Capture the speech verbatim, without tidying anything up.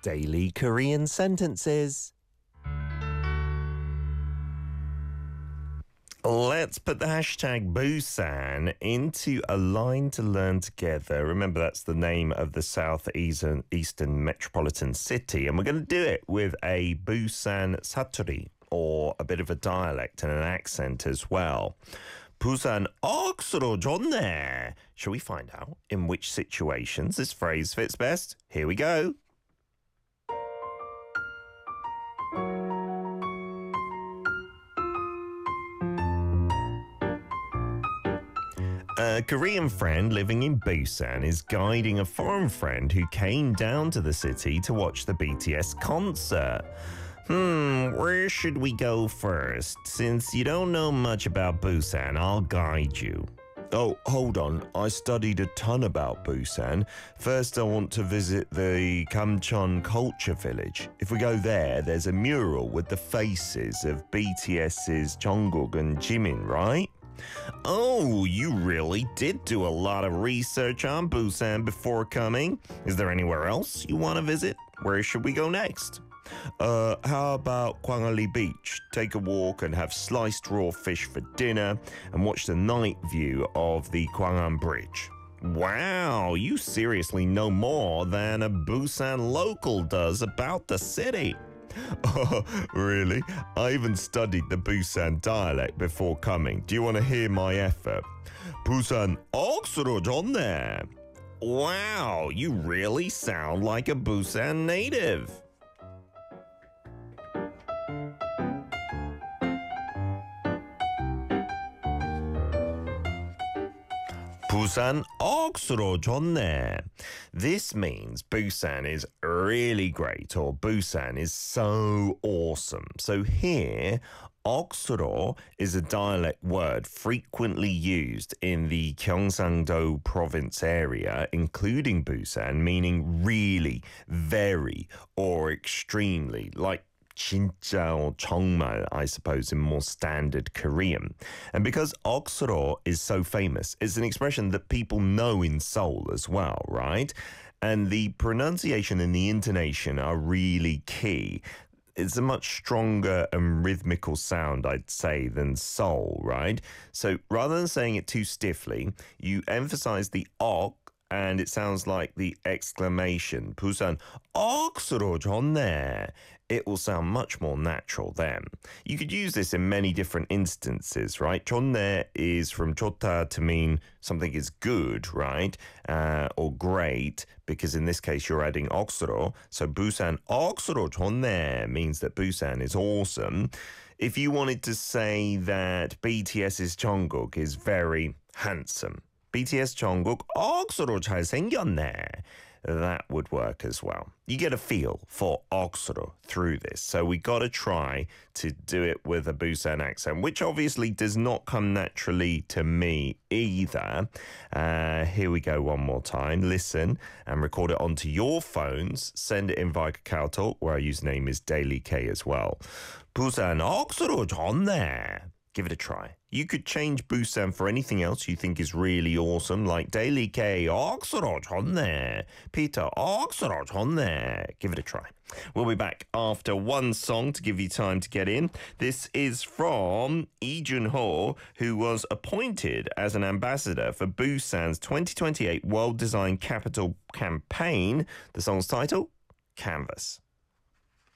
Daily Korean Sentences. Let's put the hashtag Busan into a line to learn together. Remember, that's the name of the southeastern eastern metropolitan city. And we're going to do it with a Busan satori, or a bit of a dialect and an accent as well. Busan 억수로 좋네. Shall we find out in which situations this phrase fits best? Here we go. A Korean friend living in Busan is guiding a foreign friend who came down to the city to watch the B T S concert. Hmm, where should we go first? Since you don't know much about Busan, I'll guide you. Oh, hold on. I studied a ton about Busan. First, I want to visit the Kamcheon Culture Village. If we go there, there's a mural with the faces of BTS's Jungkook and Jimin, right? Oh, you really did do a lot of research on Busan before coming. Is there anywhere else you want to visit? Where should we go next? Uh, how about Kwangali Beach? Take a walk and have sliced raw fish for dinner and watch the night view of the Kwangan Bridge. Wow, you seriously know more than a Busan local does about the city. Oh, really? I even studied the Busan dialect before coming. Do you want to hear my effort? Busan 억수로 좋네. Wow, you really sound like a Busan native. Busan 억수로 좋네. This means Busan is really great, or Busan is so awesome. So here, 억수로 is a dialect word frequently used in the Gyeongsang-do province area, including Busan, meaning really, very, or extremely, like 진짜 or 정말, I suppose, in more standard Korean. And because 억수로 is so famous, it's an expression that people know in Seoul as well, right? And the pronunciation and the intonation are really key. It's a much stronger and rhythmical sound, I'd say, than Seoul, right? So rather than saying it too stiffly, you emphasize the ok, and it sounds like the exclamation. Busan 억수로 좋네. It will sound much more natural then. You could use this in many different instances, right? 좋네 is from 좋다 to mean something is good, right? Uh, or great, because in this case you're adding 억수로. So Busan 억수로 좋네 means that Busan is awesome. If you wanted to say that BTS's Jungkook is very handsome, B T S Jungkook 억수로 잘생겼네. That would work as well. You get a feel for 억수로 through this. So we got to try to do it with a Busan accent, which obviously does not come naturally to me either. Uh, here we go one more time. Listen and record it onto your phones. Send it in via KakaoTalk, where our username is Daily K as well. Busan 억수로 좋네. Give it a try. You could change Busan for anything else you think is really awesome, like Daily K, 억수로 좋네. Peter, 억수로 좋네. Give it a try. We'll be back after one song to give you time to get in. This is from Lee Jun-ho, who was appointed as an ambassador for Busan's twenty twenty-eight World Design Capital campaign. The song's title, Canvas.